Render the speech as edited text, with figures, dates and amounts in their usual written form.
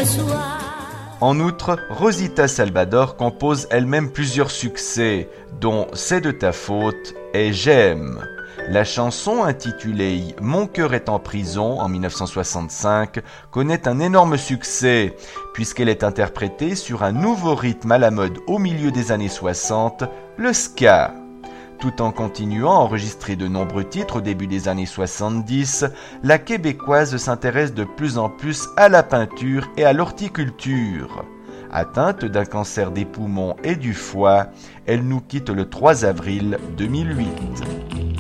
soir. En outre, Rosita Salvador compose elle-même plusieurs succès, dont C'est de ta faute et J'aime. La chanson intitulée Mon cœur est en prison en 1965 connaît un énorme succès puisqu'elle est interprétée sur un nouveau rythme à la mode au milieu des années 60, le ska. Tout en continuant à enregistrer de nombreux titres au début des années 70, la Québécoise s'intéresse de plus en plus à la peinture et à l'horticulture. Atteinte d'un cancer des poumons et du foie, elle nous quitte le 3 avril 2008.